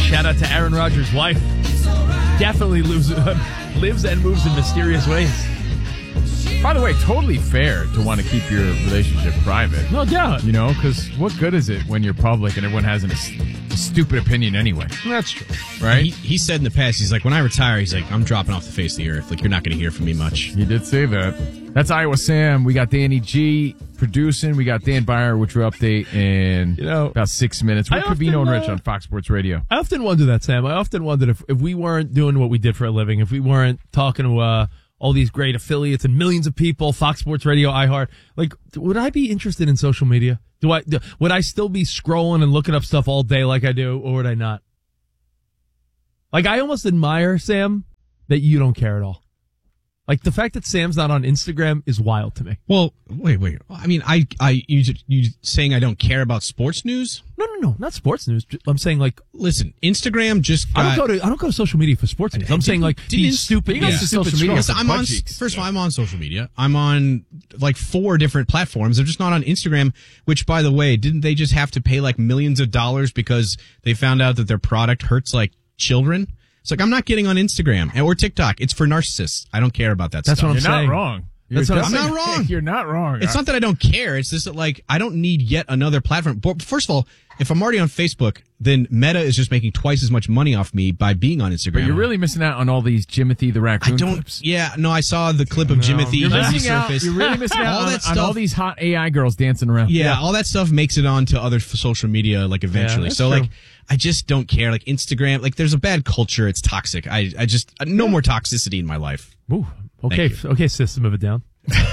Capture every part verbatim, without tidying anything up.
Shout out to Aaron Rodgers' wife. Definitely lives, uh, lives and moves in mysterious ways. By the way, totally fair to want to keep your relationship private. No doubt. You know, because what good is it when you're public and everyone has an, a stupid opinion anyway? That's true. Right? He, he said in the past, he's like, when I retire, he's like, I'm dropping off the face of the earth. Like, you're not going to hear from me much. He did say that. That's Iowa Sam. We got Danny G producing. We got Dan Byer, which we'll update in You know, about six minutes. We're I Covino often, and Rich uh, on Fox Sports Radio. I often wonder that, Sam. I often wondered if, if we weren't doing what we did for a living, if we weren't talking to uh, all these great affiliates and millions of people, Fox Sports Radio, iHeart, like, would I be interested in social media? Do I? Do, would I still be scrolling and looking up stuff all day like I do, or would I not? Like, I almost admire, Sam, that you don't care at all. Like, the fact that Sam's not on Instagram is wild to me. Well, wait, wait. I mean, I, I, you, you saying I don't care about sports news? No, no, no, not sports news. I'm saying, like, Listen, Instagram just got... I don't go to I don't go to social media for sports news. I'm saying, like, didn't- these stupid, You guys these are stupid social media. scrolls. I'm on, first of all, I'm on social media. I'm on like four different platforms. I'm just not on Instagram, which, by the way, didn't they just have to pay like millions of dollars because they found out that their product hurts like children? It's like, I'm not getting on Instagram or TikTok. It's for narcissists. I don't care about that That's stuff. what I'm You're saying. not wrong. That's You're what I'm definitely- saying. I'm not wrong. You're not wrong. It's not that I don't care. It's just that, like, I don't need yet another platform. But first of all, if I'm already on Facebook, then Meta is just making twice as much money off me by being on Instagram. But you're really missing out on all these Jimothy the Raccoon I don't. clips. Yeah, no, I saw the clip of Jimothy You're on the missing out. surface. You're really missing out all on, that on stuff. all these hot A I girls dancing around. Yeah, all that stuff makes it onto other f- social media, like, eventually. that's so, true. like, I just don't care. Like, Instagram, like, there's a bad culture. It's toxic. I, I just, uh, no more toxicity in my life. Ooh, okay, Thank you. okay, System of a Down.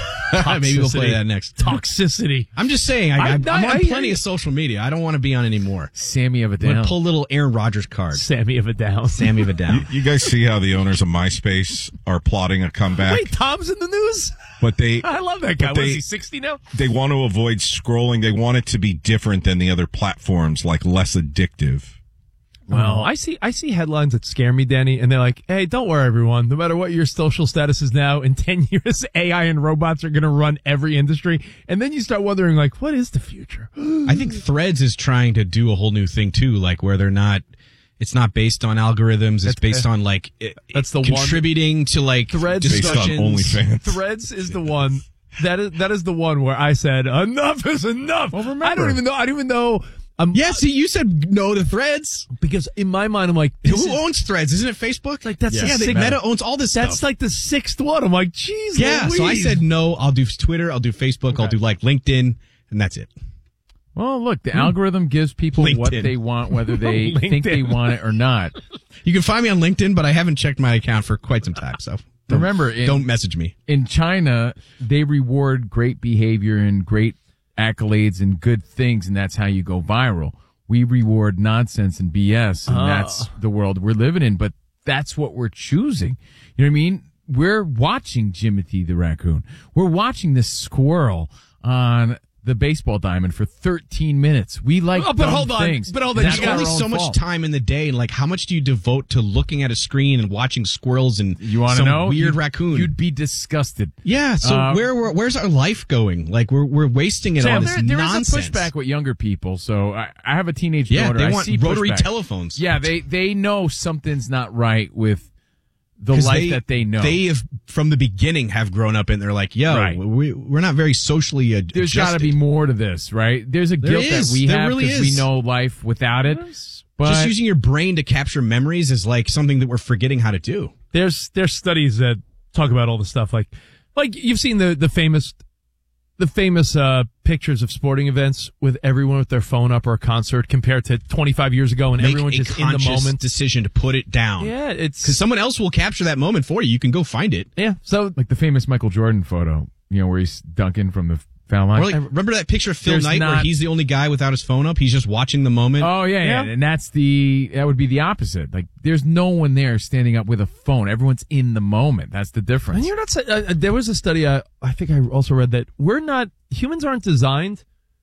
Maybe we'll play Toxicity. that next. Toxicity. I'm just saying, I, I, I- I'm I- on I hear plenty you. of social media. I don't want to be on anymore. Sammy of a I'm going down. to pull a little Aaron Rodgers card. Sammy of a Down. Sammy of a down. You guys see how the owners of MySpace are plotting a comeback, Wait, Tom's in the news? but they I love that guy. But What is they- he, sixty now? they want to avoid scrolling. They want it to be different than the other platforms, like less addictive. Well, I see I see headlines that scare me, Danny, and they're like, hey, don't worry, everyone. No matter what your social status is now, in ten years, A I and robots are going to run every industry. And then you start wondering, like, what is the future? I think Threads is trying to do a whole new thing too, like where they're not, it's not based on algorithms. It's That's- based on like, it, That's the one- contributing to like Threads- Based on discussions. OnlyFans. Threads is the one that is that is the one where I said enough is enough. Well, remember- I don't even know. I don't even know. Um, Yeah, see, you said no to Threads. because in my mind, I'm like, this Who is- owns Threads? Isn't it Facebook? Like, that's yeah, the they, sixth- Meta owns all this That's stuff. like the sixth one. I'm like, geez, yeah, so I Louise. said no. I'll do Twitter. I'll do Facebook. I'll do like LinkedIn, and that's it. Well, look, the algorithm gives people what LinkedIn. they want, whether they think they LinkedIn. want it or not. You can find me on LinkedIn, but I haven't checked my account for quite some time. So don't, Remember, in- don't message me. In China, they reward great behavior and great accolades and good things, and that's how you go viral. We reward nonsense and B S, and Ah. that's the world we're living in. But that's what we're choosing. You know what I mean? We're watching Jimothy the Raccoon. We're watching this squirrel on the baseball diamond for thirteen minutes. We like Oh, but dumb hold on. things. But hold on. That's There's got only our own so much fault. time in the day, and like, how much do you devote to looking at a screen and watching squirrels and You want to some know? weird You'd- raccoon? You'd be disgusted. yeah. So Uh, where, where where's our life going? Like we're we're wasting it Sam, on this there, there nonsense. is a pushback with younger people. So I, I have a teenage Yeah, daughter. they I want see rotary pushback. telephones. Yeah, they they know something's not right with the 'Cause life that they know. They have from the beginning have grown up and they're like, yo, Right. we we're not very socially ad- There's got to adjusted. be more to this, right? There's a There guilt is. that we There have really because we is. know life without it. But Just using your brain to capture memories is like something that we're forgetting how to do. there's there's studies that talk about all the stuff like like you've seen the the famous the famous uh pictures of sporting events with everyone with their phone up or a concert compared to twenty-five years ago and Make everyone a just in the conscious moment. decision to put it down. Yeah, Because it's someone else will capture that moment for you. You can go find it. yeah. So like the famous Michael Jordan photo, you know, where he's dunking from the foul line. Or like, remember that picture of Phil There's Knight where not- he's the only guy without his phone up? He's just watching the moment. Oh yeah, yeah, Yeah. and that's the that would be the opposite. Like, there's no one there standing up with a phone. Everyone's in the moment. That's the difference. and you're not. sa- Uh, uh, there was a study. Uh, I think I also read that we're not humans aren't designed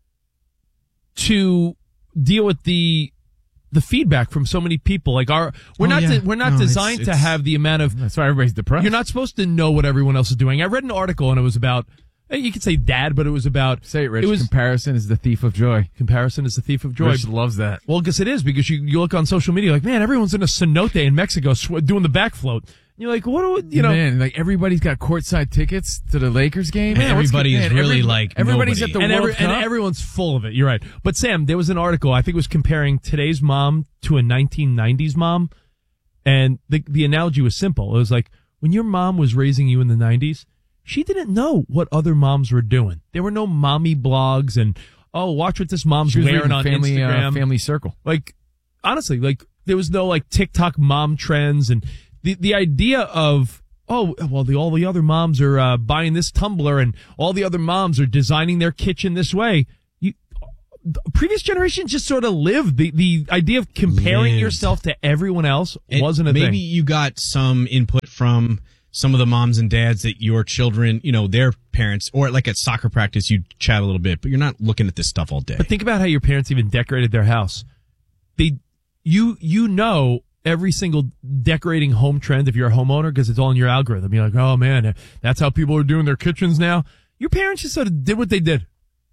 to deal with the the feedback from so many people. Like our we're Oh, not yeah. de- we're not No, it's- designed to it's- have the amount of. That's why everybody's depressed. You're not supposed to know what everyone else is doing. I read an article and it was about You could say dad, but it was about Say it, Rich. It was Comparison is the thief of joy. comparison is the thief of joy. Rich loves that. Well, because it is, because you, you look on social media like, man, everyone's in a cenote in Mexico sw- doing the back float. You're like, what do we, you know? Man, like everybody's got courtside tickets to the Lakers game. And Man, what's everybody good- is man, really every- like everybody's nobody. at the and, World every, and Cup. everyone's full of it. You're right. But Sam, there was an article, I think it was comparing today's mom to a nineteen nineties mom. And the, the analogy was simple. It was like, when your mom was raising you in the nineties, she didn't know what other moms were doing. There were no mommy blogs and, oh, watch what this mom's She was wearing reading on family, Instagram. Uh, family Circle. Like, honestly, like, there was no, like, TikTok mom trends. And the, the idea of, oh, well, the, all the other moms are uh, buying this tumbler and all the other moms are designing their kitchen this way. You, the previous generations just sort of lived. The, the idea of comparing Lived. yourself to everyone else It- wasn't a maybe thing. Maybe you got some input from some of the moms and dads that your children, you know, their parents, or like at soccer practice, you chat a little bit, but you're not looking at this stuff all day. But think about how your parents even decorated their house. They, you, you know every single decorating home trend if you're a homeowner because it's all in your algorithm. You're like, oh man, that's how people are doing their kitchens now. Your parents just sort of did what they did.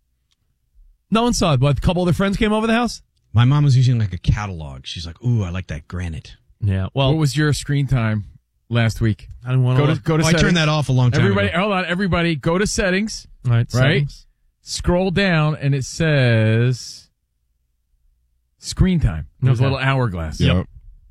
No one saw it, but a couple of their friends came over the house. My mom was using like a catalog. She's like, ooh, I like that granite. Yeah. Well, What was your screen time last week? I didn't want Go to to go to Oh, I settings. turned that off a long time Everybody, ago. hold on. Everybody, go to settings. All right. Right? settings. Scroll down, and it says screen time. There's Okay. a little hourglass. Yep.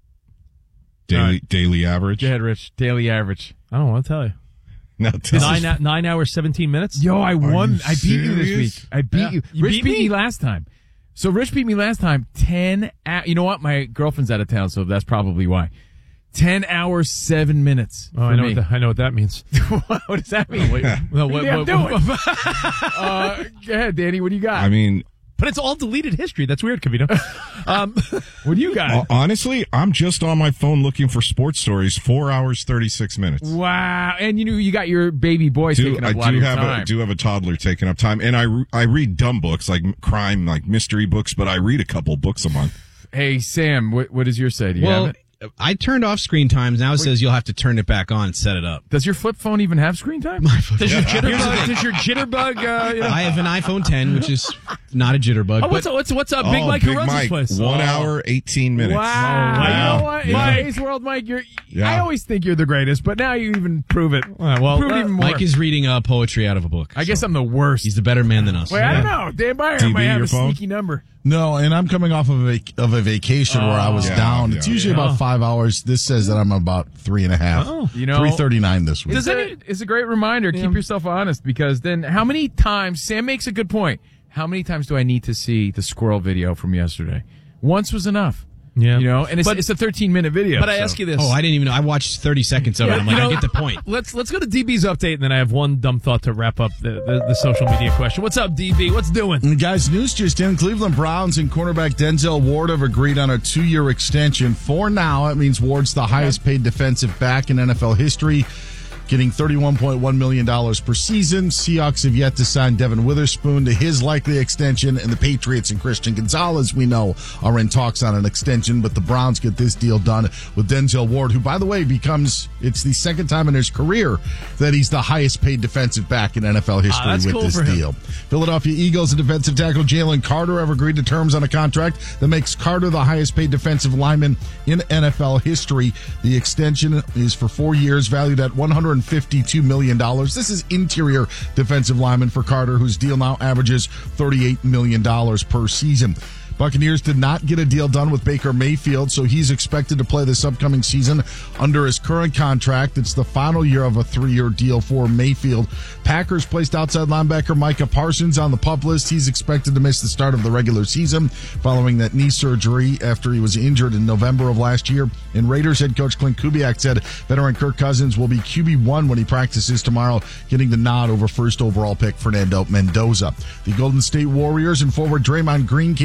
Daily All right. daily average. Go ahead, Rich. Daily average. I don't want to tell you. No, this Nine, is- hou- nine hours, seventeen minutes. Yo, I won. you I beat you this serious? week. I beat Yeah. you. You Rich beat beat me? me last time. So Rich beat me last time. Ten. A- you know what? My girlfriend's out of town, so that's probably why. Ten hours, seven minutes. Oh, I for know. me. What the, I know what that means. what does that mean? Wait, Well, what, what- what, what- uh, go ahead, Danny. What do you got? I mean, but it's all deleted history. That's weird, Cavino. Um, what do you got? ho- honestly, I'm just on my phone looking for sports stories. Four hours, thirty-six minutes. Wow. And you know, you got your baby boy Do, taking up I a lot do of your have time. a do have a toddler taking up time, and I re- I read dumb books like crime, like mystery books, but I read a couple books a month. Hey, Sam, what, what does yours say? Do you Well, have it? I turned off screen times. Now it says you'll have to turn it back on and set it up. Does your flip phone even have screen time? does your jitterbug? Does your jitterbug? Uh, you know? I have an iPhone ten, which is not a jitterbug. Oh, what's but what's what's up, Big oh, Mike Big Caruso's Mike, place? one Oh. hour, eighteen minutes. Wow. Wow. You know what? In Mike. today's world, Mike, you're, Yeah. I always think you're the greatest, but now you even prove it. All right, well, prove it uh, even more. Mike is reading uh, poetry out of a book. I guess so I'm the worst. he's the better man than us. Wait, I don't know. Dan Byer D B, might have your a phone? sneaky number. No, and I'm coming off of a, vac- of a vacation where I was yeah, down. yeah, it's usually yeah. about five hours. This says that I'm about three and a half. Oh. You know, three thirty-nine this week. It's a, it's a great reminder. Keep yourself honest, because then how many times, Sam makes a good point. How many times do I need to see the squirrel video from yesterday? Once was enough. Yeah. You know, and it's, But- it's a thirteen minute video. But I so. ask you this. Oh, I didn't even know. I watched thirty seconds of it. I'm like, You know, I get the point. Let's let's go to D B's update, and then I have one dumb thought to wrap up the, the, the social media question. What's up, D B? What's doing? And guys, news just in. Cleveland Browns and cornerback Denzel Ward have agreed on a two-year extension. For now, it means Ward's the highest paid defensive back in N F L history, getting thirty-one point one million dollars per season. Seahawks have yet to sign Devin Witherspoon to his likely extension, and the Patriots and Christian Gonzalez, we know, are in talks on an extension, but the Browns get this deal done with Denzel Ward, who, by the way, becomes, it's the second time in his career that he's the highest paid defensive back in N F L history that's with cool this for him. deal. Philadelphia Eagles and defensive tackle Jalen Carter have agreed to terms on a contract that makes Carter the highest paid defensive lineman in N F L history. The extension is for four years, valued at one hundred fifty-two million dollars. This is interior defensive lineman for Carter, whose deal now averages thirty-eight million dollars per season. Buccaneers did not get a deal done with Baker Mayfield, so he's expected to play this upcoming season under his current contract. It's the final year of a three-year deal for Mayfield. Packers placed outside linebacker Micah Parsons on the PUP list. He's expected to miss the start of the regular season following that knee surgery after he was injured in November of last year. And Raiders head coach Clint Kubiak said veteran Kirk Cousins will be Q B one when he practices tomorrow, getting the nod over first overall pick Fernando Mendoza. The Golden State Warriors and forward Draymond Green came to terms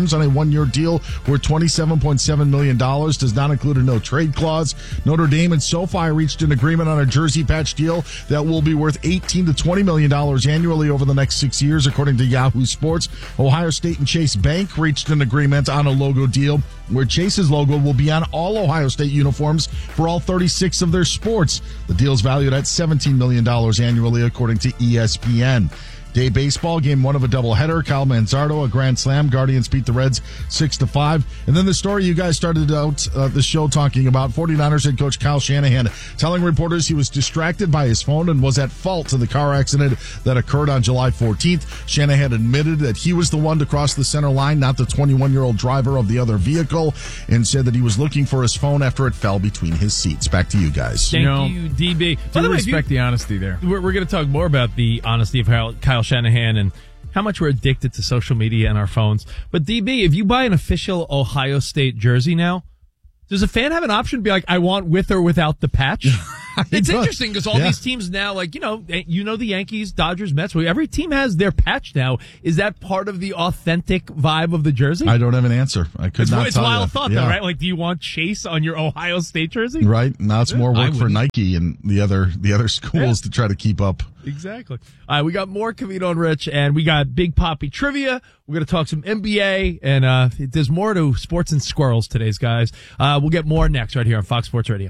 terms on a one-year deal worth twenty-seven point seven million dollars. Does not include a no-trade clause. Notre Dame and SoFi reached an agreement on a jersey patch deal that will be worth eighteen to twenty million dollars annually over the next six years, according to Yahoo Sports. Ohio State and Chase Bank reached an agreement on a logo deal where Chase's logo will be on all Ohio State uniforms for all thirty-six of their sports. The deal is valued at seventeen million dollars annually, according to E S P N. Day baseball, game one of a doubleheader. Kyle Manzardo, a grand slam. Guardians beat the Reds six to five. And then the story you guys started out uh, the show talking about, 49ers head coach Kyle Shanahan telling reporters he was distracted by his phone and was at fault to the car accident that occurred on July fourteenth. Shanahan admitted that he was the one to cross the center line, not the twenty-one-year-old driver of the other vehicle, and said that he was looking for his phone after it fell between his seats. Back to you guys. Thank You know, you, D B. Do way, respect you- the honesty there. We're, we're going to talk more about the honesty of how Kyle Shanahan and how much we're addicted to social media and our phones. But D B, if you buy an official Ohio State jersey now, does a fan have an option to be like, I want with or without the patch? It's interesting because all Yeah. these teams now, like, you know, you know, the Yankees, Dodgers, Mets, every team has their patch now. Is that part of the authentic vibe of the jersey? I don't have an answer. I could it's not it's tell wild you. thought, Yeah. though, right? Like, do you want Chase on your Ohio State jersey? Right. Now it's more I work for wouldn't. Nike and the other the other schools to try to keep up. Exactly. All right, we got more Cavino and Rich, and we got Big Poppy trivia. We're going to talk some N B A, and uh, there's more to sports and squirrels today's, guys. Uh, we'll get more next right here on Fox Sports Radio.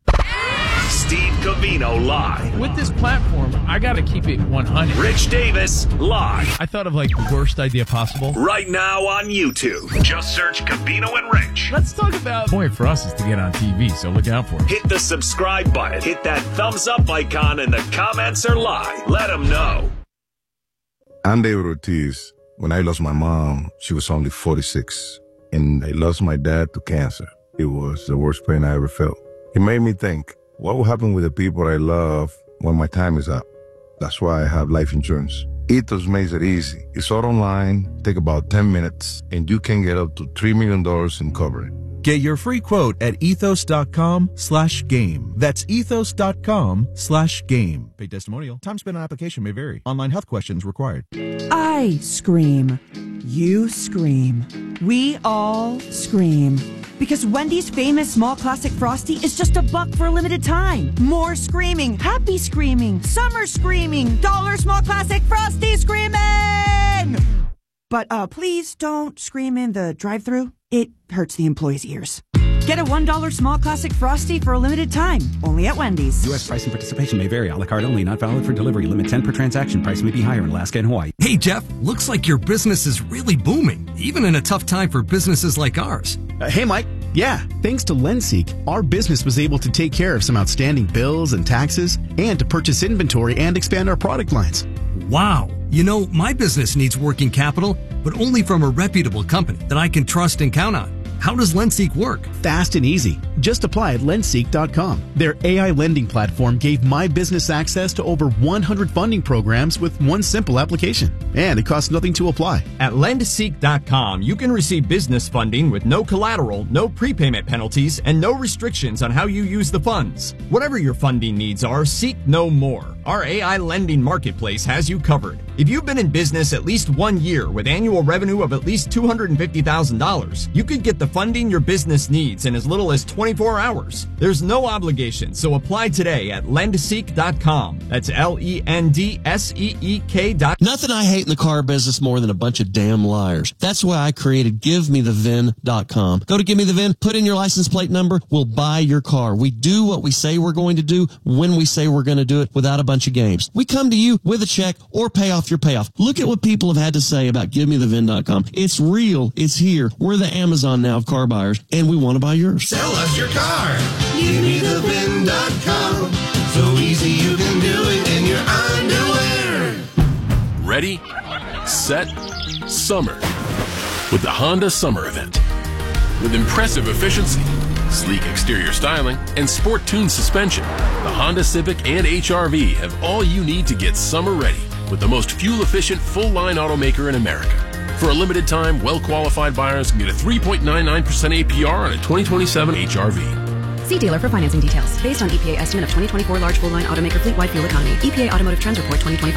Steve Cavino live. With this platform, I got to keep it one hundred. Rich Davis live. I thought of like the worst idea possible. Right now on YouTube. Just search Cavino and Rich. Let's talk about. The point for us is to get on T V, so look out for it. Hit the subscribe button. Hit that thumbs up icon, and the comments are live. Let them know. I'm David Ortiz. When I lost my mom, she was only forty-six, and I lost my dad to cancer. It was the worst pain I ever felt. It made me think, what will happen with the people I love when my time is up? That's why I have life insurance. Ethos makes it easy. It's all online, take about ten minutes, and you can get up to three million dollars in coverage. Get your free quote at ethos.com slash game. That's ethos.com slash game. Paid testimonial. Time spent on application may vary. Online health questions required. I scream. You scream. We all scream. Because Wendy's famous small classic Frosty is just a buck for a limited time. More screaming, happy screaming, summer screaming, dollar small classic Frosty screaming! But uh, please don't scream in the drive-thru. It hurts the employees' ears. Get a one dollar small classic Frosty for a limited time. Only at Wendy's. U S price and participation may vary. A la carte only. Not valid for delivery. Limit ten per transaction. Price may be higher in Alaska and Hawaii. Hey, Jeff. Looks like your business is really booming, even in a tough time for businesses like ours. Uh, hey, Mike. Yeah, thanks to LendSeek, our business was able to take care of some outstanding bills and taxes and to purchase inventory and expand our product lines. Wow. You know, my business needs working capital, but only from a reputable company that I can trust and count on. How does LendSeek work? Fast and easy. Just apply at lendseek dot com. Their A I lending platform gave my business access to over one hundred funding programs with one simple application. And it costs nothing to apply. At lendseek dot com, you can receive business funding with no collateral, no prepayment penalties, and no restrictions on how you use the funds. Whatever your funding needs are, seek no more. Our A I lending marketplace has you covered. If you've been in business at least one year with annual revenue of at least two hundred fifty thousand dollars, you could get the funding your business needs in as little as twenty-four hours. There's no obligation, so apply today at lendseek dot com. That's L E N D S E E K dot com. Nothing I hate in the car business more than a bunch of damn liars. That's why I created give me the V I N dot com. Go to Give Me the V I N, put in your license plate number, we'll buy your car. We do what we say we're going to do when we say we're going to do it without a bunch of games. We come to you with a check or pay off your payoff. Look at what people have had to say about give me the V I N dot com. It's real. It's here. We're the Amazon now of car buyers, and we want to buy yours. Sell us your car. give me the V I N dot com. So easy you can do it in your underwear. Ready, set, summer. With the Honda Summer Event. With impressive efficiency, sleek exterior styling, and sport-tuned suspension, the Honda Civic and H R V have all you need to get summer ready with the most fuel-efficient full-line automaker in America. For a limited time, well-qualified buyers can get a three point nine nine percent A P R on a twenty twenty-seven H R V. See dealer for financing details. Based on E P A estimate of twenty twenty-four large full-line automaker fleet-wide fuel economy. E P A Automotive Trends Report twenty twenty-five.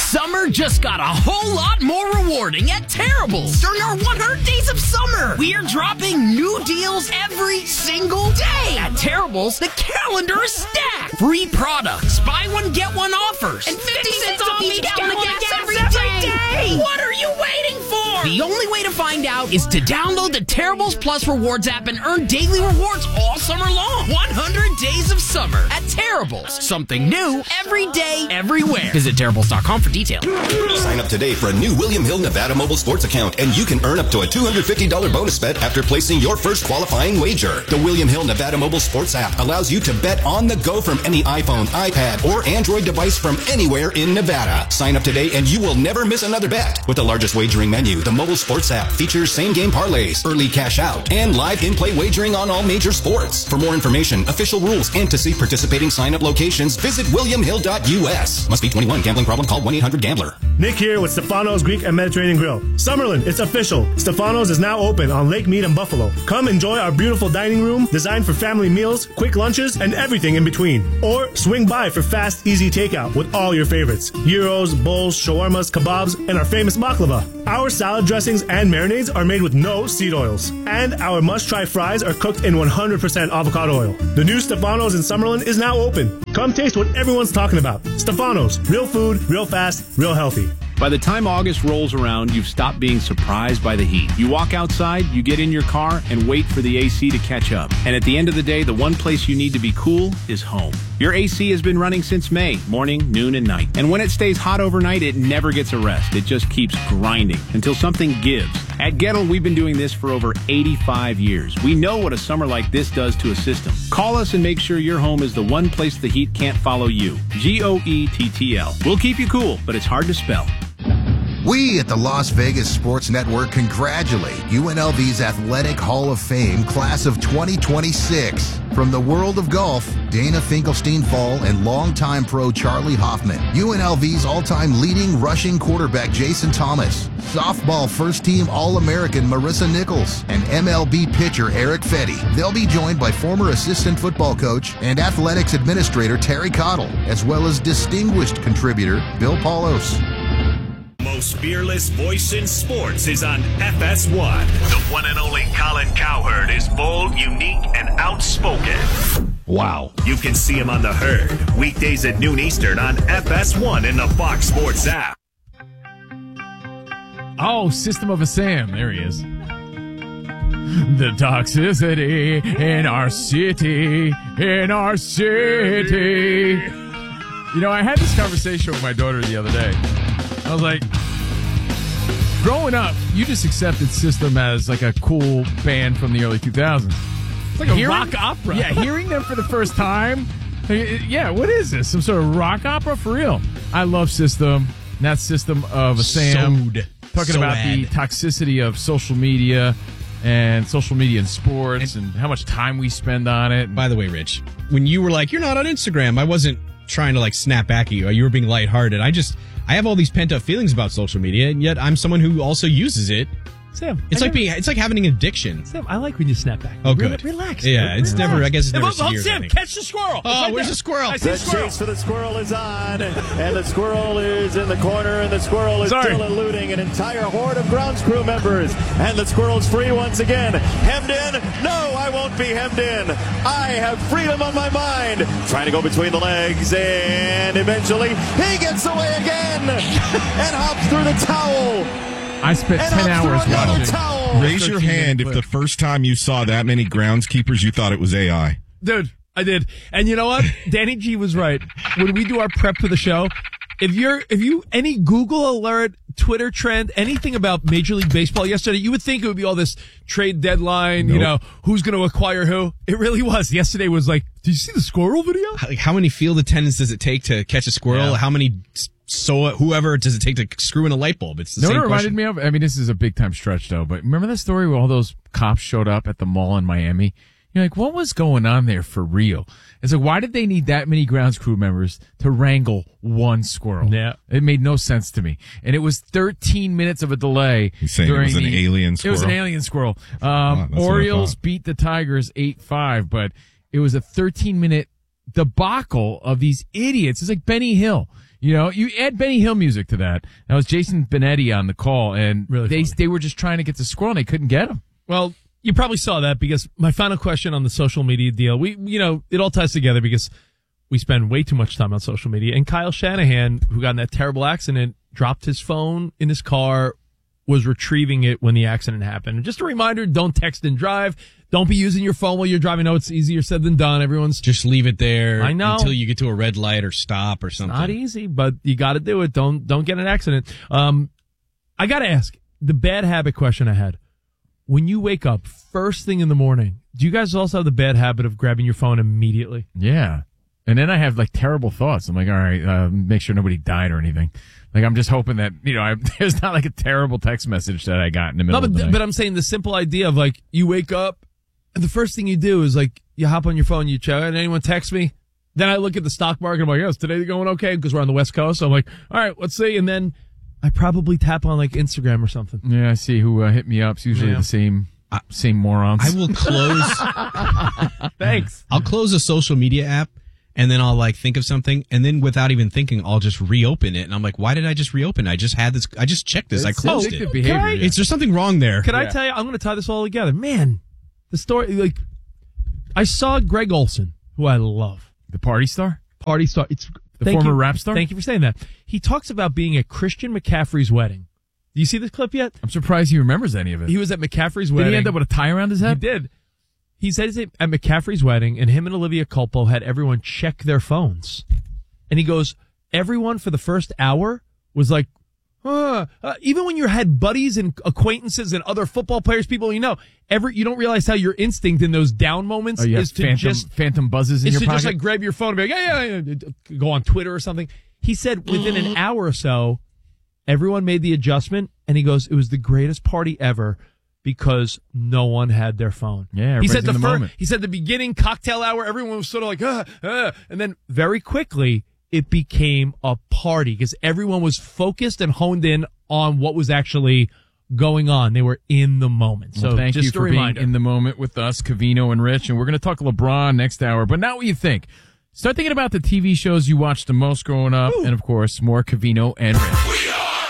Summer just got a whole lot more rewarding at Terrible's during our one hundred days of summer. We're dropping new deals every single day. At Terrible's, the calendar is stacked. Free products, buy one, get one offers, and fifty cents off each gallon of gas every day. What are you waiting for? The only way to find out is to download the Terrible's Plus Rewards app and earn daily rewards all summer long. one hundred days of summer at Terrible's. Something new every day, everywhere. Visit Terrible's dot com for details. Sign up today for a new William Hill Nevada mobile sports account, and you can earn up to a two hundred fifty dollars bonus bet after placing your first qualifying wager. The William Hill Nevada mobile sports app allows you to bet on the go from any iPhone, iPad, or Android device from anywhere in Nevada. Sign up today and you will never miss another bet. With the largest wagering menu, the mobile sports app features same-game parlays, early cash out, and live in-play wagering on all major sports. For more information, official rules, and to see participating sign-up locations, visit william hill dot u s. Must be twenty-one. Gambling problem? Call one eight hundred gambler. Nick here with Stefano's Greek and Mediterranean Grill. Summerlin, it's official. Stefano's is now open on Lake Mead and Buffalo. Come enjoy our beautiful dining room designed for family meals, quick lunches, and everything in between. Or swing by for fast, easy takeout with all your favorites. Gyros, bowls, shawarmas, kebabs, and our famous baklava. Our salad dressings and marinades are made with no seed oils. And our must-try fries are cooked in one hundred percent avocado oil. The new Stefano's in Summerlin is now open. Come taste what everyone's talking about. Stefano's, real food, real fast, real healthy. By the time August rolls around, you've stopped being surprised by the heat. You walk outside, you get in your car, and wait for the A C to catch up. And at the end of the day, the one place you need to be cool is home. Your A C has been running since May, morning, noon, and night. And when it stays hot overnight, it never gets a rest. It just keeps grinding until something gives. At Gettle, we've been doing this for over eighty-five years. We know what a summer like this does to a system. Call us and make sure your home is the one place the heat can't follow you. G O E T T L. We'll keep you cool, but it's hard to spell. We at the Las Vegas Sports Network congratulate U N L V's Athletic Hall of Fame class of twenty twenty-six. From the world of golf, Dana Finkelstein-Fall and longtime pro Charlie Hoffman, U N L V's all-time leading rushing quarterback Jason Thomas, softball first-team All-American Marissa Nichols, and M L B pitcher Eric Fetty. They'll be joined by former assistant football coach and athletics administrator Terry Cottle, as well as distinguished contributor Bill Paulos. Most fearless voice in sports is on F S one. The one and only Colin Cowherd is bold, unique, and outspoken. Wow. You can see him on The Herd, weekdays at noon Eastern on F S one in the Fox Sports app. Oh, System of a Sam. There he is. The toxicity in our city, in our city. You know, I had this conversation with my daughter the other day. I was like, growing up, you just accepted System as like a cool band from the early two thousands. It's like a hearing, rock opera. Yeah, hearing them for the first time. Yeah, what is this? Some sort of rock opera? For real. I love System. And that's System of a Sam. Sewed. Talking So about ad. the toxicity of social media and social media in sports and, and how much time we spend on it. By the way, Rich, when you were like, you're not on Instagram, I wasn't trying to like snap back at you. You were being lighthearted. I just, I have all these pent up feelings about social media, and yet I'm someone who also uses it. Sam, it's I like never- being, it's like having an addiction. Sam, I like when you snap back. Oh, Re- good. Relax. Yeah, dude. it's Relax. never, I guess it's Hey, never hold- hold, severe. I Sam, think. catch the squirrel. It's Oh, right where's there. the squirrel? I see The squirrel. chase for the squirrel is on, and the squirrel is in the corner, and the squirrel is Sorry. still eluding an entire horde of grounds crew members. And the squirrel's free once again. Hemmed in? No, I won't be hemmed in. I have freedom on my mind. Trying to go between the legs, and eventually he gets away again and hops through the towel. I spent And ten up through hours another watching. towel. Raise your hand if the first time you saw that many groundskeepers, you thought it was A I. Dude, I did. And you know what? Danny G was right. When we do our prep for the show, if you're, if you, any Google alert, Twitter trend, anything about Major League Baseball yesterday, you would think it would be all this trade deadline, you know, Nope. who's going to acquire who. It really was. Yesterday was like, did you see the squirrel video? Like, how many field attendants does it take to catch a squirrel? Yeah. How many so whoever does it take to screw in a light bulb? It's the You know same what it reminded question. me of? I mean, this is a big time stretch though, but remember that story where all those cops showed up at the mall in Miami? You're like, what was going on there for real? It's like, why did they need that many grounds crew members to wrangle one squirrel? Yeah. It made no sense to me. And it was thirteen minutes of a delay. He's saying it during was an the- alien It was an squirrel? alien squirrel. Um, Wow, that's what I Orioles thought. beat the Tigers eight five, but it was a thirteen minute debacle of these idiots. It's like Benny Hill. You know, you add Benny Hill music to that. That was Jason Benetti on the call, and Really they funny. they were just trying to get the squirrel, and they couldn't get him. Well, you probably saw that because my final question on the social media deal, we, you know, it all ties together because we spend way too much time on social media. And Kyle Shanahan, who got in that terrible accident, dropped his phone in his car, was retrieving it when the accident happened. And just a reminder, don't text and drive. Don't be using your phone while you're driving. I know it's easier said than done. Everyone's Just leave it there I know. until you get to a red light or stop or something. not easy, but you got to do it. Don't don't get in an accident. Um, I got to ask the bad habit question I had. When you wake up first thing in the morning, do you guys also have the bad habit of grabbing your phone immediately? Yeah. And then I have like terrible thoughts. I'm like, all right, uh, make sure nobody died or anything. Like, I'm just hoping that, you know, I, there's not like a terrible text message that I got in the middle No, of the but, night. but I'm saying the simple idea of like you wake up and the first thing you do is like you hop on your phone, you check, and anyone text me. Then I look at the stock market. I'm like, oh, is today going okay? Because we're on the West Coast. So I'm like, all right, let's see. And then I probably tap on like Instagram or something. Yeah, I see who uh, hit me up. It's usually Yeah. the same same morons. I will close. Thanks. I'll close a social media app and then I'll like think of something and then without even thinking, I'll just reopen it. And I'm like, why did I just reopen it? I just had this. I just checked this. I It's closed addictive it. behavior, Can I- yeah. Is there something wrong there? Can I Yeah. tell you? I'm going to tie this all together. Man, the story, like, I saw Greg Olson, who I love. The party star? Party star. It's The thank former you- rap star? Thank you for saying that. He talks about being at Christian McCaffrey's wedding. Do you see this clip yet? I'm surprised he remembers any of it. He was at McCaffrey's Did wedding. he end up with a tie around his He head? did. He said he's at McCaffrey's wedding, and him and Olivia Culpo had everyone check their phones. And he goes, everyone for the first hour was like, uh, uh, even when you had buddies and acquaintances and other football players, people you know, every you don't realize how your instinct in those down moments Oh, you have is to phantom, just phantom buzzes in is your to pocket? just like grab your phone and be like, yeah, yeah, yeah, go on Twitter or something. He said within an hour or so, everyone made the adjustment, and he goes, it was the greatest party ever because no one had their phone. Yeah, he said everybody's the, in the fir- moment. he said the beginning cocktail hour, everyone was sort of like, ah, ah, and then very quickly it became a party because everyone was focused and honed in on what was actually going on. They were in the moment. So Well, thank just you a for reminder. being in the moment with us, Cavino and Rich, and we're going to talk LeBron next hour. But not what you think. Start thinking about the T V shows you watched the most growing up, and of course, more Cavino and Rich.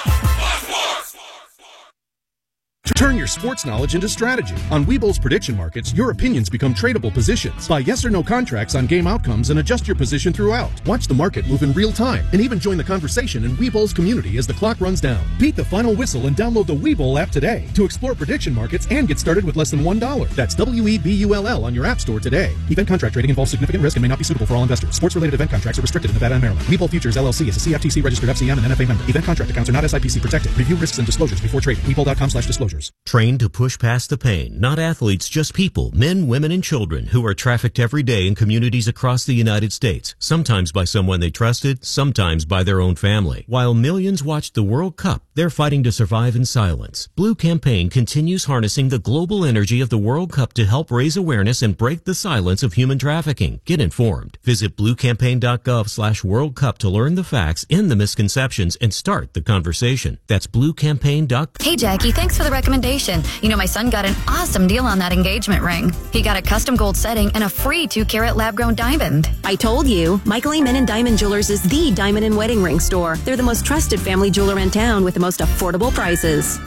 Turn your sports knowledge into strategy. On Webull's prediction markets, your opinions become tradable positions. Buy yes or no contracts on game outcomes and adjust your position throughout. Watch the market move in real time and even join the conversation in Webull's community as the clock runs down. Beat the final whistle and download the Webull app today to explore prediction markets and get started with less than one dollar. That's W E B U L L on your app store today. Event contract trading involves significant risk and may not be suitable for all investors. Sports-related event contracts are restricted in Nevada and Maryland. Webull Futures L L C is a C F T C-registered F C M and N F A member. Event contract accounts are not S I P C protected. Review risks and disclosures before trading. Webull dot com slash disclosures. Trained to push past the pain. Not athletes, just people, men, women, and children who are trafficked every day in communities across the United States, sometimes by someone they trusted, sometimes by their own family. While millions watched the World Cup, they're fighting to survive in silence. Blue Campaign continues harnessing the global energy of the World Cup to help raise awareness and break the silence of human trafficking. Get informed. Visit blue campaign dot gov slash World Cup to learn the facts and the misconceptions and start the conversation. That's blue campaign dot gov. Hey, Jackie, thanks for the recommendation. You know, my son got an awesome deal on that engagement ring. He got a custom gold setting and a free two-carat lab-grown diamond. I told you, Michael Amen and Diamond Jewelers is the diamond and wedding ring store. They're the most trusted family jeweler in town with the most affordable prices.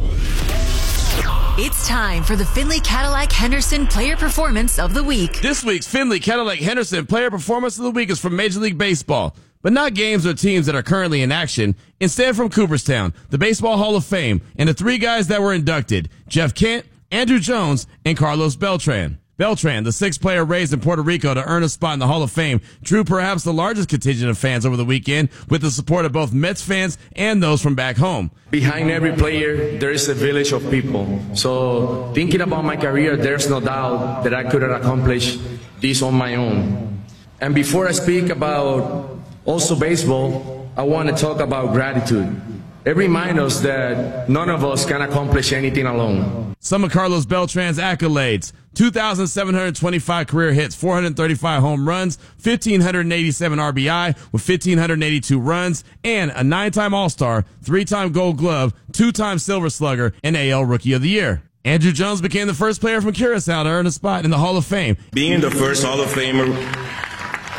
It's time for the Finley Cadillac Henderson Player Performance of the Week. This week's Finley Cadillac Henderson Player Performance of the Week is from Major League Baseball, but not games or teams that are currently in action. Instead, from Cooperstown, the Baseball Hall of Fame, and the three guys that were inducted, Jeff Kent, Andrew Jones, and Carlos Beltran. Beltran, the sixth player raised in Puerto Rico to earn a spot in the Hall of Fame, drew perhaps the largest contingent of fans over the weekend with the support of both Mets fans and those from back home. Behind every player, there is a village of people. So thinking about my career, there's no doubt that I could have accomplished this on my own. And before I speak about also baseball, I want to talk about gratitude. It reminds us that none of us can accomplish anything alone. Some of Carlos Beltran's accolades: two thousand seven hundred twenty-five career hits, four hundred thirty-five home runs, one thousand five hundred eighty-seven R B I with one thousand five hundred eighty-two runs, and a nine-time All-Star, three-time Gold Glove, two-time Silver Slugger, and A L Rookie of the Year. Andrew Jones became the first player from Curaçao to earn a spot in the Hall of Fame. Being the first Hall of Famer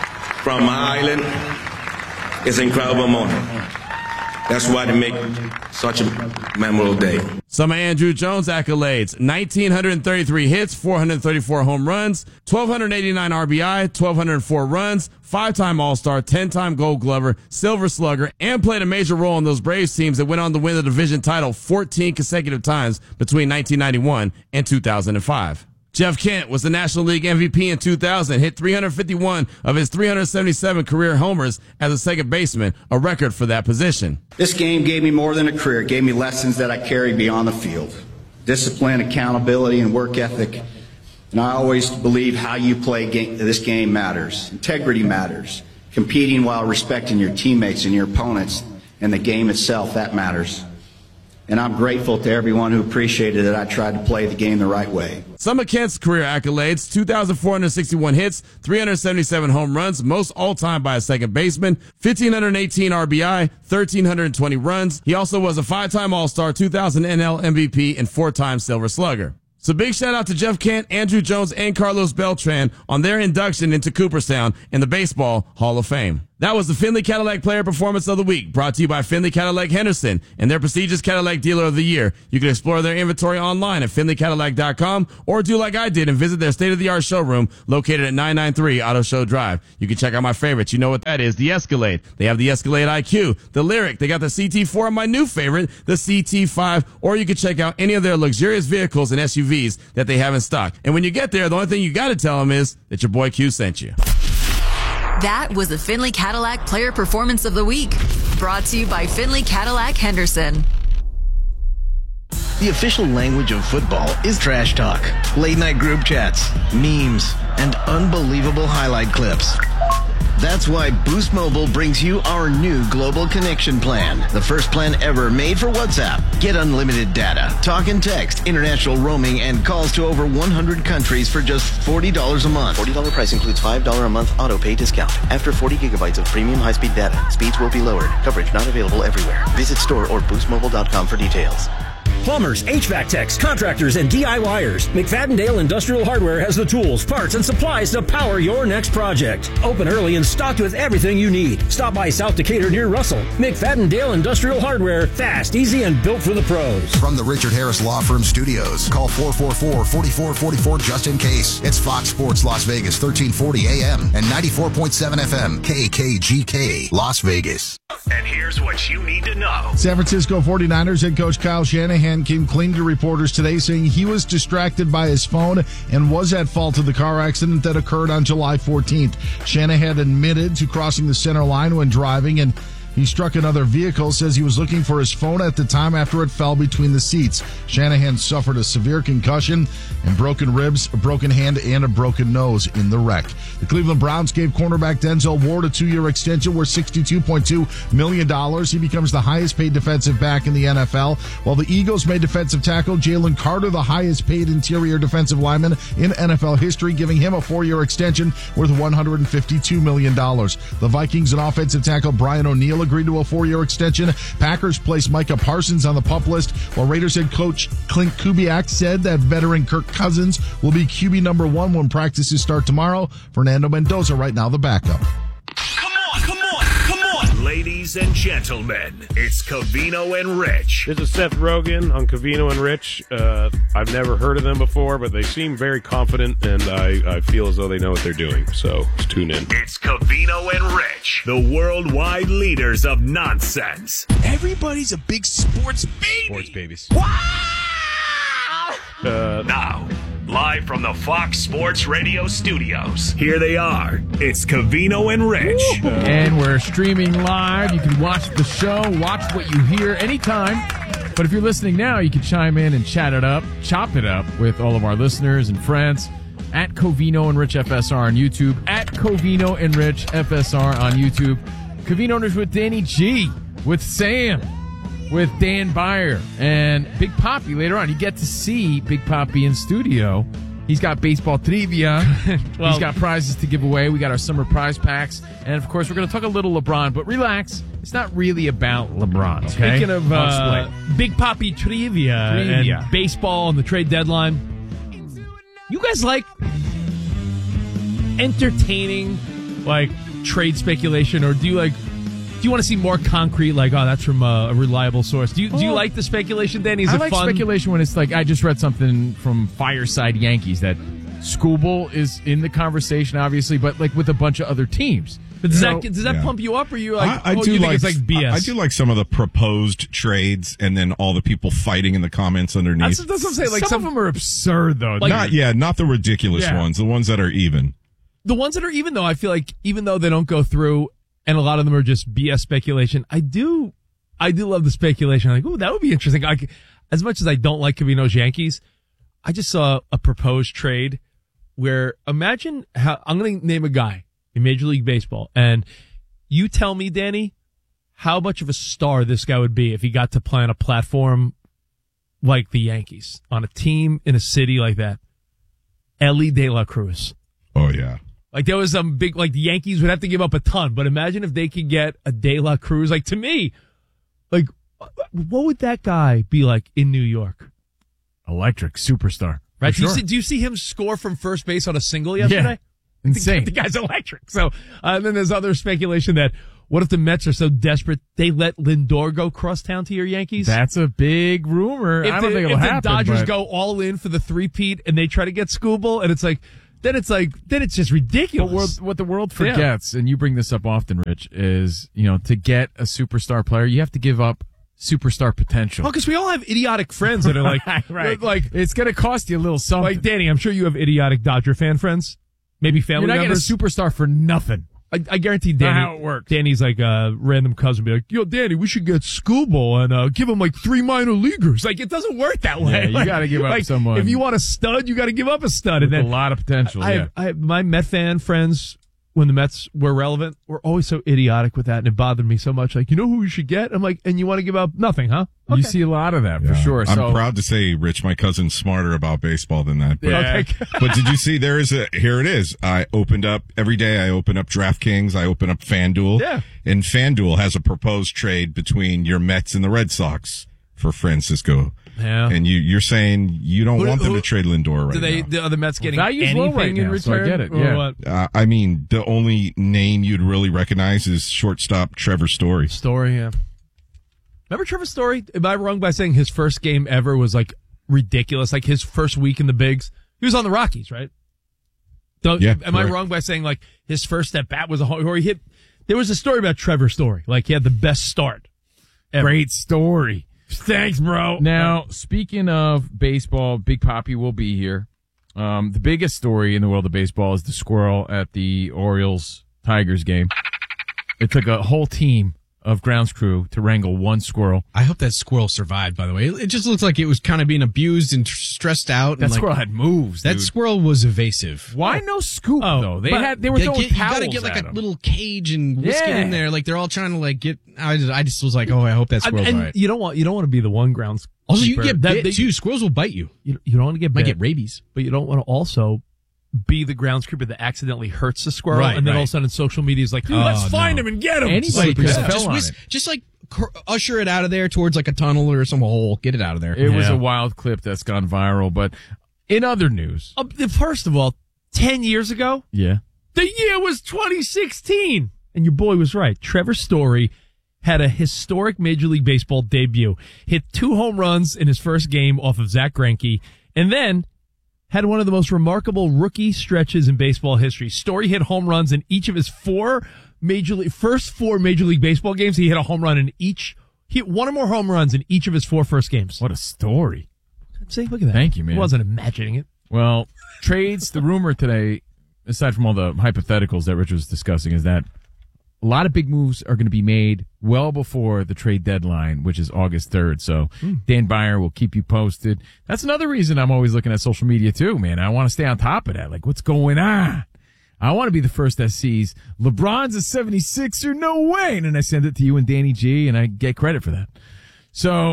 from my island is an incredible moment. That's why they make such a memorable day. Some of Andrew Jones' accolades: one thousand nine hundred thirty-three hits, four hundred thirty-four home runs, one thousand two hundred eighty-nine R B I, one thousand two hundred four runs, five-time All-Star, ten-time Gold Glover, Silver Slugger, and played a major role in those Braves teams that went on to win the division title fourteen consecutive times between nineteen ninety-one and two thousand five. Jeff Kent was the National League M V P in two thousand, hit three hundred fifty-one of his three hundred seventy-seven career homers as a second baseman, a record for that position. This game gave me more than a career. It gave me lessons that I carry beyond the field. Discipline, accountability, and work ethic. And I always believe how you play game, this game matters. Integrity matters. Competing while respecting your teammates and your opponents and the game itself, that matters. And I'm grateful to everyone who appreciated that I tried to play the game the right way. Some of Kent's career accolades: two thousand four hundred sixty-one hits, three hundred seventy-seven home runs, most all-time by a second baseman, one thousand five hundred eighteen R B I, one thousand three hundred twenty runs. He also was a five-time All-Star, two thousand N L M V P, and four-time Silver Slugger. So big shout out to Jeff Kent, Andrew Jones, and Carlos Beltran on their induction into Cooperstown in the Baseball Hall of Fame. That was the Findlay Cadillac Player Performance of the Week, brought to you by Findlay Cadillac Henderson and their prestigious Cadillac Dealer of the Year. You can explore their inventory online at findlay cadillac dot com or do like I did and visit their state-of-the-art showroom located at nine ninety-three Auto Show Drive. You can check out my favorites. You know what that is, the Escalade. They have the Escalade I Q, the Lyric. They got the C T four, and my new favorite, the C T five. Or you can check out any of their luxurious vehicles and S U Vs that they have in stock. And when you get there, the only thing you got to tell them is that your boy Q sent you. That was the Findlay Cadillac Player Performance of the Week, brought to you by Findlay Cadillac Henderson. The official language of football is trash talk, late-night group chats, memes, and unbelievable highlight clips. That's why Boost Mobile brings you our new Global Connection Plan, the first plan ever made for WhatsApp. Get unlimited data, talk and text, international roaming, and calls to over one hundred countries for just forty dollars a month. forty dollars price includes five dollars a month auto pay discount. After forty gigabytes of premium high-speed data, speeds will be lowered. Coverage not available everywhere. Visit store or boost mobile dot com for details. Plumbers, H V A C techs, contractors, and DIYers. McFadden-Dale Industrial Hardware has the tools, parts, and supplies to power your next project. Open early and stocked with everything you need. Stop by South Decatur near Russell. McFadden-Dale Industrial Hardware. Fast, easy, and built for the pros. From the Richard Harris Law Firm Studios, call four four four, four four four four just in case. It's Fox Sports Las Vegas, thirteen forty A M and ninety-four point seven F M, K K G K, Las Vegas. And here's what you need to know. San Francisco forty-niners head coach Kyle Shanahan came clean to reporters today, saying he was distracted by his phone and was at fault of the car accident that occurred on July fourteenth. Shanahan admitted to crossing the center line when driving, and he struck another vehicle, says he was looking for his phone at the time after it fell between the seats. Shanahan suffered a severe concussion and broken ribs, a broken hand, and a broken nose in the wreck. The Cleveland Browns gave cornerback Denzel Ward a two-year extension worth sixty-two point two million dollars. He becomes the highest-paid defensive back in the N F L, while the Eagles made defensive tackle Jalen Carter the highest-paid interior defensive lineman in N F L history, giving him a four-year extension worth one hundred fifty-two million dollars. The Vikings and offensive tackle Brian O'Neill agreed to a four-year extension. Packers placed Micah Parsons on the PUP list, while Raiders head coach Clint Kubiak said that veteran Kirk Cousins will be Q B number one when practices start tomorrow. Fernando Mendoza right now the backup. Come on, come on, come on. Ladies and gentlemen, it's Covino and Rich. This is Seth Rogen on Covino and Rich. Uh, I've never heard of them before, but they seem very confident, and I, I feel as though they know what they're doing. So let's tune in. It's Covino and Rich, the worldwide leaders of nonsense. Everybody's a big sports baby. Sports babies. Uh, now, live from the Fox Sports Radio studios, here they are. It's Covino and Rich. And we're streaming live. You can watch the show, watch what you hear anytime. But if you're listening now, you can chime in and chat it up, chop it up with all of our listeners and friends at Covino and Rich F S R on YouTube, at Covino and Rich F S R on YouTube. Covino and Rich with Danny G, with Sam, with Dan Byer, and Big Poppy later on. You get to see Big Poppy in studio. He's got baseball trivia. well, He's got prizes to give away. We got our summer prize packs. And, of course, we're going to talk a little LeBron. But relax. It's not really about LeBron, okay? Speaking of uh, Big Poppy trivia, trivia and baseball and the trade deadline, you guys like entertaining, like, trade speculation, or do you like? Do you want to see more concrete? Like, oh, that's from a, a reliable source. Do you do you like the speculation, Danny? Is I it like fun? speculation when it's like I just read something from Fireside Yankees that Skubal is in the conversation, obviously, but like with a bunch of other teams. But does So- that does that Yeah. pump you up, or you like? I, I oh, do you like think it's like B S? I, I do like some of the proposed trades, and then all the people fighting in the comments underneath. That's, that's what I'm saying. Like some, of them are absurd, though. Like- not yeah, not the ridiculous Yeah. ones. The ones that are even. the ones that are even though I feel like even though they don't go through, and a lot of them are just B S speculation. I do, I do love the speculation. Like, oh, that would be interesting. I, as much as I don't like Covino's Yankees, I just saw a proposed trade where imagine how I'm going to name a guy in Major League Baseball, and you tell me, Danny, how much of a star this guy would be if he got to play on a platform like the Yankees, on a team in a city like that. Ellie De La Cruz. Oh yeah. Like there was some big, like the Yankees would have to give up a ton, but imagine if they could get a De La Cruz. Like to me, like what would that guy be like in New York? Electric superstar, Right? For Do you sure. see, do you see him score from first base on a single yesterday? Yeah. Insane. The, the guy's electric. So, uh, and then there's other speculation that what if the Mets are so desperate they let Lindor go crosstown to your Yankees? That's a big rumor. If I don't the, think it'll if happen. the Dodgers but- go all in for the three-peat and they try to get Skubal, and it's like, then it's like, then it's just ridiculous. But world, what the world Yeah. forgets, and you bring this up often, Rich, is, you know, to get a superstar player, you have to give up superstar potential. Well, because we all have idiotic friends that are like, right. like it's going to cost you a little something. Like Danny, I'm sure you have idiotic Dodger fan friends, maybe family You're not members. getting a superstar for nothing. I, I guarantee Danny. Not how it works. Danny's like a random cousin, be like, "Yo, Danny, we should get Skubal and uh, give him like three minor leaguers." Like it doesn't work that way. Yeah, you Like- gotta give up like, someone. If you want a stud, you got to give up a stud, With and then a lot of potential. I, yeah. have, I have my Met fan friends when the Mets were relevant were always so idiotic with that, and it bothered me so much. Like, you know who you should get? I'm like, and you want to give up nothing, huh? You see a lot of that for Yeah. sure. I'm So proud to say, Rich, my cousin's smarter about baseball than that. But, Yeah. Okay. but did you see? There is a here it is. I opened up every day. I open up DraftKings. I open up FanDuel. Yeah. And FanDuel has a proposed trade between your Mets and the Red Sox for Francisco. Yeah. And you you're saying you don't Who- want them who- to trade Lindor right Do they? now. The, are the Mets getting value's low anything right in now, so I return? get it, Or yeah. what? Uh, I mean, the only name you'd really recognize is shortstop Trevor Story. Story, yeah. Remember Trevor Story? Am I wrong by saying his first game ever was like ridiculous? Like his first week in the bigs, he was on the Rockies, right? Don't, Yeah, am I correct. wrong by saying like his first at bat was a home, or he hit? There was a story about Trevor Story, like he had the best start. ever. great story. Thanks, bro. Now, speaking of baseball, Big Papi will be here. Um, the biggest story in the world of baseball is the squirrel at the Orioles Tigers game. It took a whole team of grounds crew to wrangle one squirrel. I hope that squirrel survived, by the way. It just looks like it was kind of being abused and tr- stressed out. That and like, squirrel had moves. That dude. squirrel was evasive. Why no scoop Oh, though? They but had they were They throwing get- you towels gotta get like at a him. little cage and whisk it Yeah. in there. Like they're all trying to like get. I just, I just was like, oh, I hope that I- squirrel's and all right. you don't want you don't want to be the one grounds. Also, you keeper. get That- bit they- too. Squirrels will bite you. You, you don't want to get Might bit, get rabies. but you don't want to also be the groundskeeper that accidentally hurts the squirrel, Right, and then all right. of a sudden social media is like, dude, Oh, let's find no. him and get him. Anybody could have just, fell on whisk- it. just like cr- usher it out of there towards like a tunnel or some hole. Get it out of there. It was Yeah. a wild clip that's gone viral. But in other news, Uh, First of all, ten years ago, yeah, the year was twenty sixteen. And your boy was right. Trevor Story had a historic Major League Baseball debut. Hit two home runs in his first game off of Zach Greinke. And then had one of the most remarkable rookie stretches in baseball history. Story hit home runs in each of his four Major League, first four Major League Baseball games. He hit a home run in each. He hit one or more home runs in each of his four first games. what a story. See, look at that. Thank you, man. I wasn't imagining it. Well, trades, the rumor today, aside from all the hypotheticals that Rich was discussing, is that a lot of big moves are going to be made well before the trade deadline, which is August third. So Dan Byer will keep you posted. That's another reason I'm always looking at social media too, man. I want to stay on top of that. Like, what's going on? I want to be the first that sees LeBron's a seventy-sixer. No way. And then I send it to you and Danny G, and I get credit for that. So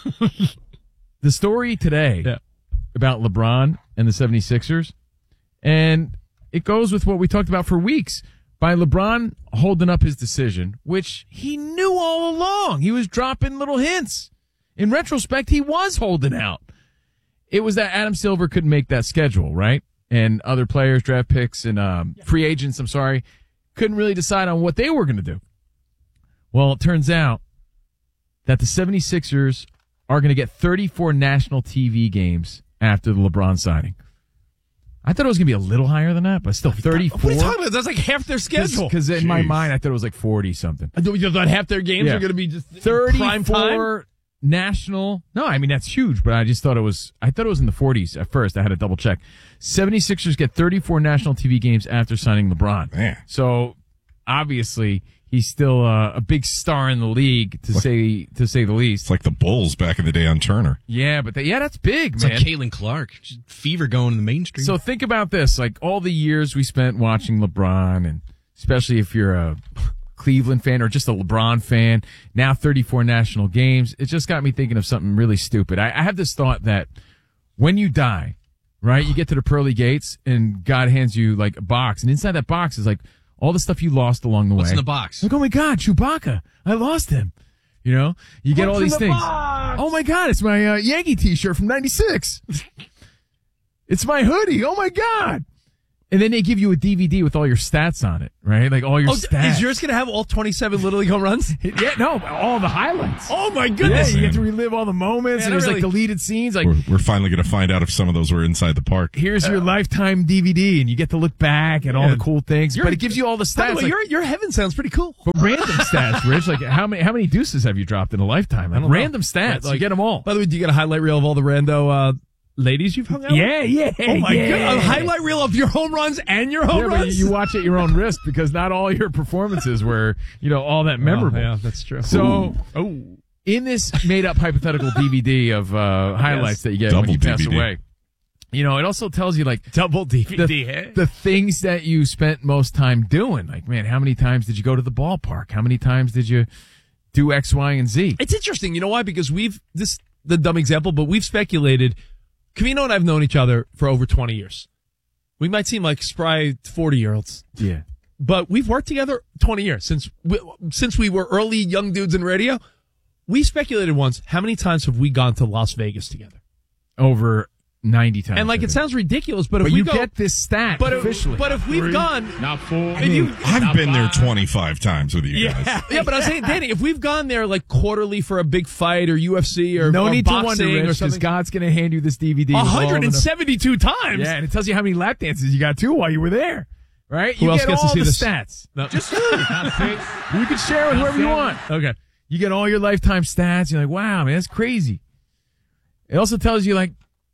the story today Yeah. about LeBron and the seventy-sixers, and it goes with what we talked about for weeks by LeBron holding up his decision, which he knew all along. He was dropping little hints. In retrospect, he was holding out. It was that Adam Silver couldn't make that schedule, right? And other players, draft picks, and um, free agents, I'm sorry, couldn't really decide on what they were going to do. Well, it turns out that the seventy-sixers are going to get thirty-four national T V games after the LeBron signing. I thought it was going to be a little higher than that, but still thirty-four. What are you talking about? That's like half their schedule. Because in my mind, I thought it was like forty something. You thought half their games Yeah. are going to be just prime time? thirty-four national. No, I mean, that's huge, but I just thought it was, I thought it was in the forties at first. I had to double check. seventy-sixers get thirty-four national T V games after signing LeBron. Man. So obviously, he's still uh, a big star in the league, to say to say the least. It's like the Bulls back in the day on Turner. Yeah, but the, yeah, that's big, It's man. like Caitlin Clark. Just fever going in the mainstream. So think about this, like all the years we spent watching LeBron, and especially if you're a Cleveland fan or just a LeBron fan, now thirty-four national games, it just got me thinking of something really stupid. I, I have this thought that when you die, right, you get to the pearly gates and God hands you like a box, and inside that box is like all the stuff you lost along the What's way. in the box? Like, oh my God, Chewbacca, I lost him. You know, you get What's all in these the things. box? Oh my God, it's my uh, Yankee t-shirt from ninety-six. It's my hoodie. Oh my God. And then they give you a D V D with all your stats on it, right? Like all your Oh, stats. is yours going to have all twenty-seven Little League home runs? Yeah, no, all the highlights. Oh my goodness. Yeah, you get to relive all the moments, Man, and there's I like really- deleted scenes. Like, We're, we're finally going to find out if some of those were inside the park. here's your lifetime D V D, and you get to look back at all Yeah. the cool things. You're- But it gives you all the By stats. the way, like, your, your heaven sounds pretty cool. but random stats, Rich. Like how many how many deuces have you dropped in a lifetime? Like, I don't know. random stats. Like- you get them all. By the way, do you get a highlight reel of all the rando uh, ladies you've hung out with? Yeah, yeah. Oh my yeah. god! A highlight reel of your home runs and your home Yeah, but runs. you watch at your own risk because not all your performances were, you know, all that memorable. Oh, yeah, that's true. So, oh, in this made-up hypothetical D V D of uh, highlights Yes. that you get Double when you pass D V D. away, you know, it also tells you like double D V D. the, eh? the things that you spent most time doing. Like, man, how many times did you go to the ballpark? How many times did you do X, Y, and Z? It's interesting. You know why? Because we've this the dumb example, but we've speculated. Cavino and I have known each other for over twenty years. We might seem like spry forty-year-olds. Yeah. But we've worked together twenty years since we, since we were early young dudes in radio. We speculated once, how many times have we gone to Las Vegas together? Over ninety times. And like I it think. sounds ridiculous, but if But we you go, get this stat but if, officially. but if we've Three, gone, not four. if you, I've been there twenty-five times with you guys. yeah, yeah, but I was saying, Danny, if we've gone there like quarterly for a big fight or U F C or, no or need to boxing wonder, Rich, or because something, God's going to hand you this D V D. one with all hundred of the- seventy-two times. Yeah, and it tells you how many lap dances you got too while you were there. Right? Who you else get gets to all see the this? stats. No. Just you. You can share with whoever you want. Okay. You get all your lifetime stats. You're like, wow, man, that's crazy. It also tells you like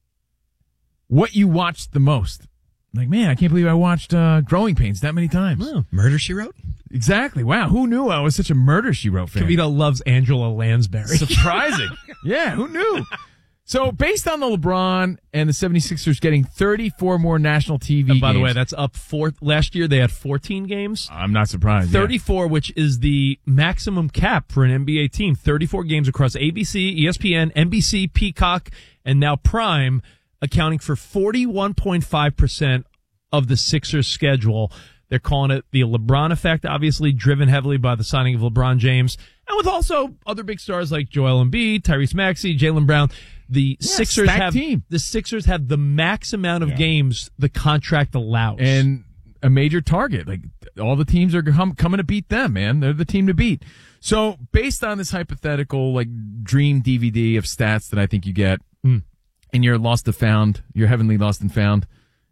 what you watched the most. Like, man, I can't believe I watched uh, Growing Pains that many times. Murder, She Wrote? Exactly. Wow. Who knew I was such a Murder, She Wrote fan? Cavino loves Angela Lansbury. Surprising. Yeah, who knew? So, based on the LeBron and the seventy-sixers getting thirty-four more national T V And by the games- way, that's up four. Last year they had fourteen games. I'm not surprised. yeah. thirty-four, which is the maximum cap for an N B A team. thirty-four games across A B C, E S P N, N B C, Peacock, and now Prime, accounting for forty-one point five percent of the Sixers' schedule. They're calling it the LeBron effect, obviously driven heavily by the signing of LeBron James, and with also other big stars like Joel Embiid, Tyrese Maxey, Jaylen Brown. The Yeah, Sixers stacked have team. the Sixers have the max amount of Yeah. games the contract allows. And a major target. Like, all the teams are com- coming to beat them, man. They're the team to beat. So, based on this hypothetical, like, dream D V D of stats that I think you get Mm. in your lost and found, your heavenly lost and found,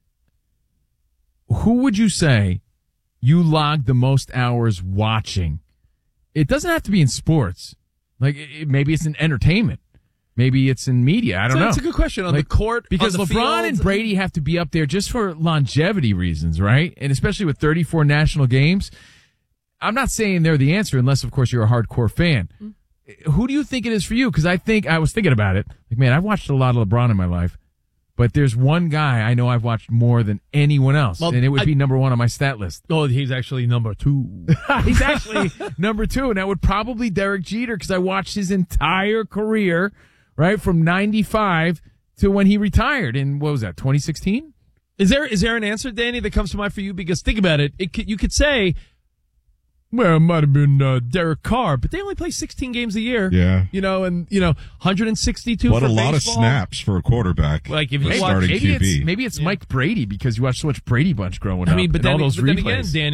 who would you say you logged the most hours watching? It doesn't have to be in sports. Like, it, maybe it's in entertainment. Maybe it's in media. I don't So know. that's a good question. On Like, the court, because on the LeBron field, and Brady have to be up there just for longevity reasons, right? And especially with thirty-four national games. I'm not saying they're the answer unless, of course, you're a hardcore fan. Mm-hmm. Who do you think it is for you? Because I think I was thinking about it. Like, man, I've watched a lot of LeBron in my life, but there's one guy I know I've watched more than anyone else, Well, and it would I- be number one on my stat list. Oh, he's actually number two. He's actually number two, and that would probably Derek Jeter because I watched his entire career, right, from ninety-five to when he retired in, what was that, twenty sixteen? Is there is there an answer, Danny, that comes to mind for you? Because think about it. It could, you could say, well, it might have been uh, Derek Carr, but they only play sixteen games a year. Yeah. You know, and, you know, one hundred sixty-two But for a lot baseball. of snaps for a quarterback. Like, if for you watch- starting Maybe Q B. it's, maybe it's Mike Brady because you watched so much Brady Bunch growing I up. mean, but, and then, all those but then replays. again, Danny,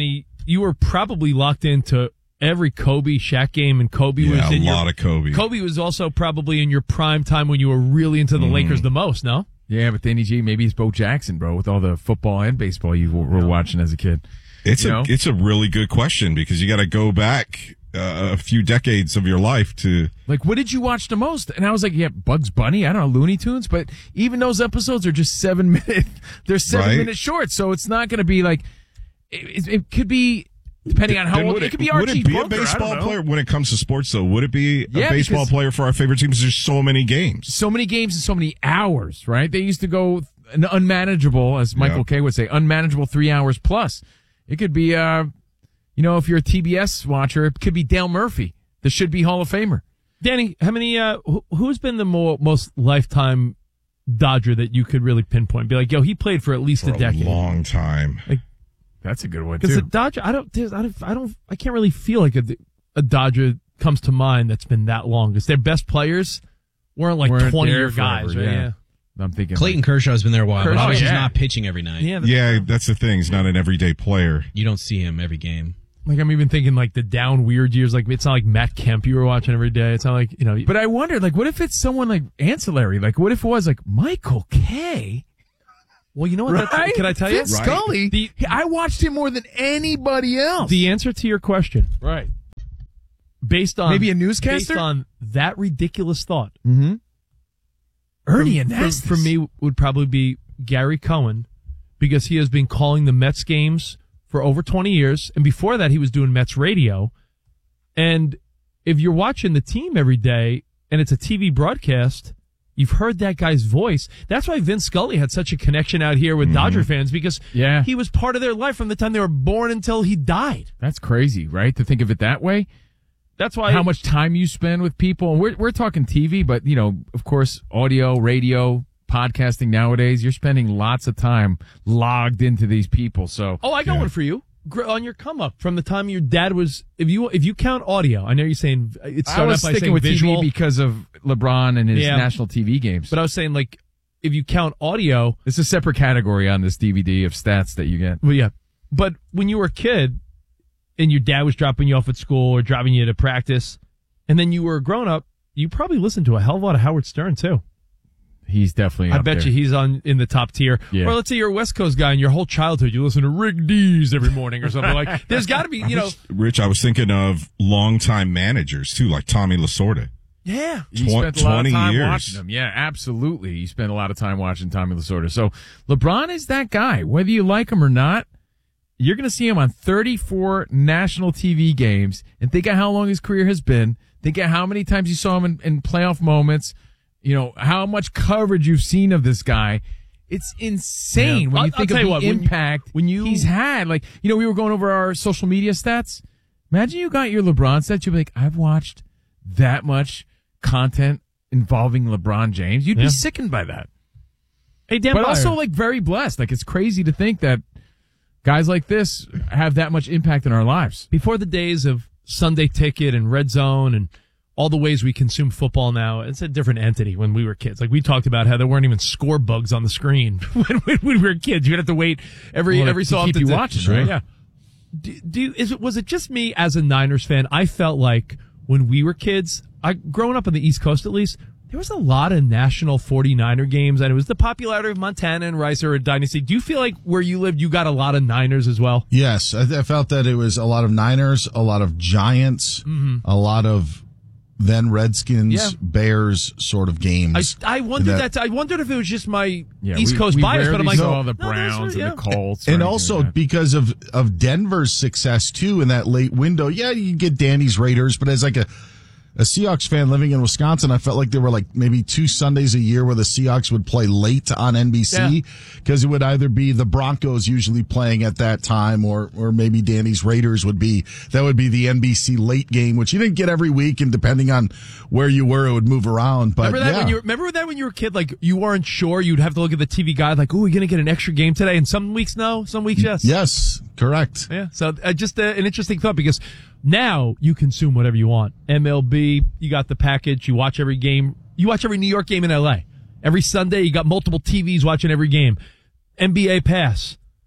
you were probably locked into every Kobe, Shaq game, and Kobe Yeah, was in a your, lot of Kobe. Kobe was also probably in your prime time when you were really into the Mm. Lakers the most, no? Yeah, but Danny G, maybe it's Bo Jackson, bro, with all the football and baseball you were, were watching as a kid. It's You a know? it's a really good question because you got to go back uh, a few decades of your life to. Like, what did you watch the most? And I was like, yeah, Bugs Bunny. I don't know, Looney Tunes. But even those episodes are just seven minute. They're seven Right. minute shorts, so it's not going to be like. It, it could be depending on how Then old. would It, could be would Archie it be Bunker. a baseball I don't know. player when it comes to sports though? Would it be Yeah, a baseball because- player for our favorite teams? There's so many games. So many games and so many hours, right? They used to go an unmanageable, as Michael Yeah. Kay would say, unmanageable three hours plus. It could be, uh, you know, if you're a T B S watcher, it could be Dale Murphy, the should be Hall of Famer. Danny, how many? Uh, who, who's been the more, most lifetime Dodger that you could really pinpoint? Be like, yo, he played for at least For a decade. a long time. Like, That's a good one because too. the Dodger, I don't, there's- I don't, I don't, I can't really feel like a, a Dodger comes to mind that's been that long. Because their best players weren't like Weren't twenty there year forever, guys, right? yeah. Yeah. I'm thinking Clayton Kershaw's been there a while, but Kershaw, obviously yeah. he's not pitching every night. Yeah, Yeah, that's the thing. He's not an everyday player. You don't see him every game. Like I'm even thinking like the down weird years. Like it's not like Matt Kemp you were watching every day. It's not like you know. But I wondered, like, what if it's someone like ancillary? Like, what if it was like Michael Kay? Well, you know what? That's, Right? can I tell you? Vince Scully. The, I watched him more than anybody else. the answer to your question, right. based on Maybe a newscaster? based on that ridiculous thought. Mm-hmm. Ernie for, Anastas. for, for me would probably be Gary Cohen because he has been calling the Mets games for over twenty years, and before that he was doing Mets radio. And if you're watching the team every day and it's a T V broadcast, you've heard that guy's voice. That's why Vince Scully had such a connection out here with Mm-hmm. Dodger fans because Yeah. he was part of their life from the time they were born until he died. That's crazy, right? To think of it that way. That's why How much time you spend with people. And we're, we're talking T V, but, you know, of course, audio, radio, podcasting nowadays, you're spending lots of time logged into these people. So, Oh, I got one for you. Gr- On your come up from the time your dad was, if you if you count audio, I know you're saying it I started was off by sticking saying with visual, T V because of LeBron and his Yeah. national T V games. but I was saying like if you count audio, it's a separate category on this D V D of stats that you get. well, yeah. But when you were a kid and your dad was dropping you off at school or driving you to practice, and then you were a grown up, you probably listened to a hell of a lot of Howard Stern too. He's definitely. I up bet there. you he's on in the top tier. Yeah. Or let's say you're a West Coast guy and your whole childhood you listen to Rick Dees every morning or something like. There's got to be, you know. Rich, I was thinking of longtime managers too, like Tommy Lasorda. Yeah. You Tw- spent a lot of twenty time years. watching them. Yeah, absolutely. You spent a lot of time watching Tommy Lasorda. So LeBron is that guy. Whether you like him or not, you're going to see him on thirty-four national T V games. And think of how long his career has been. Think of how many times you saw him in, in playoff moments. You know, how much coverage you've seen of this guy. It's insane Yeah. when you I'll- think I'll tell of you the what, when you- impact when you- he's had. Like, you know, we were going over our social media stats. Imagine you got your LeBron stats. You'd be like, I've watched that much content involving LeBron James. You'd Yeah. be sickened by that. Hey, Dan But Byer. also, like, very blessed. Like, it's crazy to think that guys like this have that much impact in our lives. Before the days of Sunday Ticket and Red Zone and all the ways we consume football now, it's a different entity when we were kids. Like we talked about how there weren't even score bugs on the screen when, when, when we were kids. You'd have to wait every Well, every to so keep often you to- watching, right? Yeah. Do, do you, is it was it just me as a Niners fan? I felt like when we were kids, I growing up on the East Coast at least, there was a lot of national forty-niner games, and it was the popularity of Montana and Rice or a dynasty. Do you feel like where you lived, you got a lot of Niners as well? Yes, I, I felt that it was a lot of Niners, a lot of Giants, Mhm. a lot of then Redskins, Yeah. Bears sort of games. I I wondered And that- that, I wondered if it was just my Yeah, East we- Coast we bias, but I'm rarely like, saw no, the no, those Browns are- and the yeah. Colts. or And anything also like that. because of, of Denver's success too in that late window. Yeah, you get Danny's Raiders, but as like a a Seahawks fan living in Wisconsin, I felt like there were like maybe two Sundays a year where the Seahawks would play late on N B C because it would either be the Broncos usually playing at that time or or maybe Danny's Raiders would be, that would be the N B C late game, which you didn't get every week. And depending on where you were, it would move around. But Remember that yeah. when you were, remember that when you were a kid, like you weren't sure, you'd have to look at the T V guide, like, "Oh, we're gonna get an extra game today," and some weeks no, some weeks yes. Yes, correct. Yeah. So uh, just uh, an interesting thought because now you consume whatever you want. M L B, you got the package. You watch every game. You watch every New York game in L A. Every Sunday, you got multiple T Vs watching every game. N B A Pass.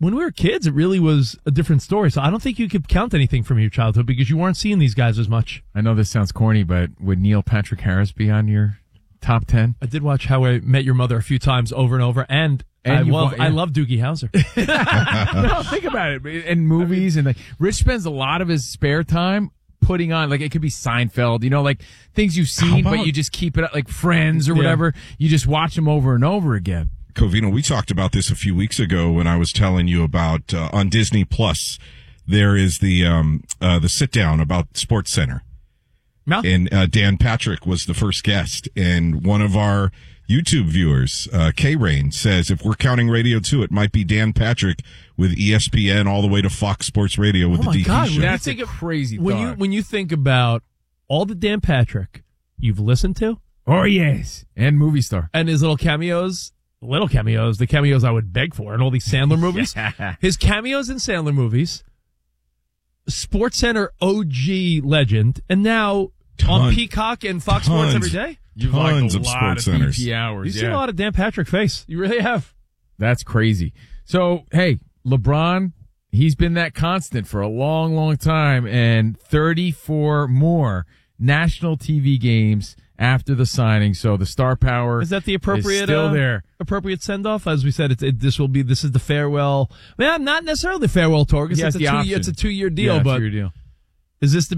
when we were kids, it really was a different story. So I don't think you could count anything from your childhood because you weren't seeing these guys as much. I know this sounds corny, but would Neil Patrick Harris be on your top ten? I did watch How I Met Your Mother a few times over and over, and, and I love yeah. I love Doogie Howser. No, think about it. In movies, and like Rich spends a lot of his spare time putting on, like, it could be Seinfeld, you know, like things you've seen, but you just keep it up, like Friends or whatever. Yeah. You just watch them over and over again. Covino, we talked about this a few weeks ago when I was telling you about uh, on Disney Plus. There is the um, uh, the sit down about Sports Center. No. And uh, Dan Patrick was the first guest, and one of our YouTube viewers, uh, K-Rain, says if we're counting radio too, it might be Dan Patrick with E S P N all the way to Fox Sports Radio with oh the my D P God, show. That's a crazy when thought. you when you think about all the Dan Patrick you've listened to. Oh yes, and movie star, and his little cameos, little cameos, the cameos I would beg for, in all these Sandler movies. His cameos in Sandler movies. Sports Center O G legend, and now Ton, on Peacock and Fox tons, Sports every day. You've tons liked a of lot Sports of Centers. B P hours. You've yeah. seen a lot of Dan Patrick face. You really have. That's crazy. So, hey, LeBron, he's been that constant for a long, long time, and thirty-four more national T V games after the signing. So the star power is that the appropriate is still uh, there. Appropriate send off, as we said. It's, it, this will be this is the farewell. Well, not necessarily the farewell tour because it's, it's a two it's a two year deal, yeah, but two-year deal. Is this the